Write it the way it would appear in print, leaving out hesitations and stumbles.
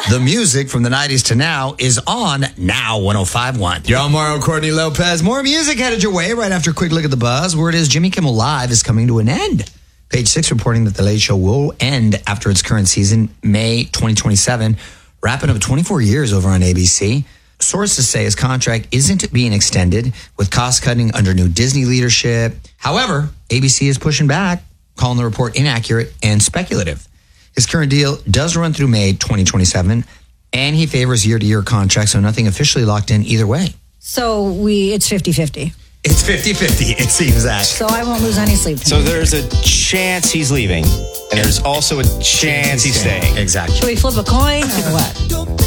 The music from the 90s to now is on Now 105.1. You're on Mario Courtney Lopez. More music headed your way right after a quick look at the buzz. Word is Jimmy Kimmel Live is coming to an end. Page 6 reporting that The Late Show will end after its current season, May 2027, wrapping up 24 years over on ABC. Sources say his contract isn't being extended with cost cutting under new Disney leadership. However, ABC is pushing back, calling the report inaccurate and speculative. His current deal does run through May 2027, and he favors year-to-year contracts, so nothing officially locked in either way. So it's 50-50. It's 50-50, it seems that. So I won't lose any sleep tonight. So there's a chance he's leaving, and there's also a chance he's staying. Exactly. Should we flip a coin or what?